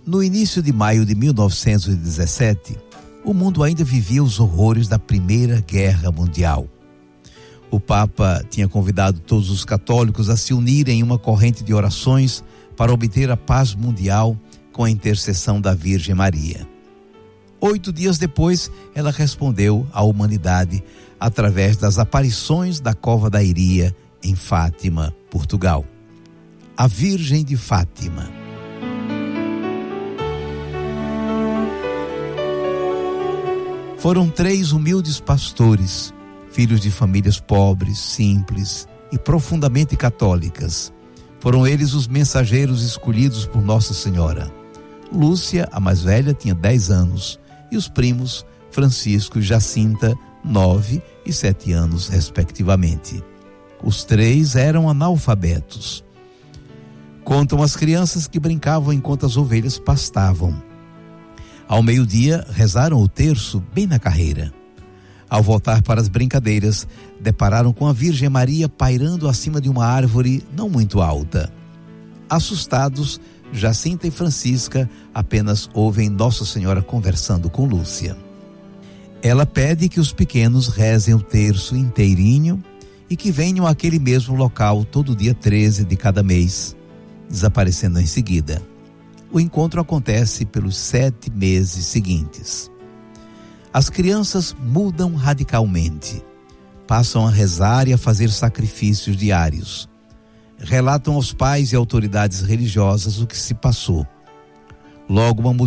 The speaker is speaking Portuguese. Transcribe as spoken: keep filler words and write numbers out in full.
No início de maio de mil novecentos e dezessete, o mundo ainda vivia os horrores da Primeira Guerra Mundial. O Papa tinha convidado todos os católicos a se unirem em uma corrente de orações para obter a paz mundial com a intercessão da Virgem Maria. Oito dias depois, ela respondeu à humanidade através das aparições da Cova da Iria, em Fátima, Portugal. A Virgem de Fátima. Foram três humildes pastores, filhos de famílias pobres, simples e profundamente católicas. Foram eles os mensageiros escolhidos por Nossa Senhora. Lúcia, a mais velha, tinha dez anos, e os primos Francisco e Jacinta, nove e sete anos, respectivamente. Os três eram analfabetos. Contam as crianças que brincavam enquanto as ovelhas pastavam. Ao meio-dia, rezaram o terço bem na carreira. Ao voltar para as brincadeiras, depararam com a Virgem Maria pairando acima de uma árvore não muito alta. Assustados, Jacinta e Francisca apenas ouvem Nossa Senhora conversando com Lúcia. Ela pede que os pequenos rezem o terço inteirinho e que venham àquele mesmo local todo dia treze de cada mês, desaparecendo em seguida. O encontro acontece pelos sete meses seguintes. As crianças mudam radicalmente, passam a rezar e a fazer sacrifícios diários. Relatam aos pais e autoridades religiosas o que se passou. Logo, uma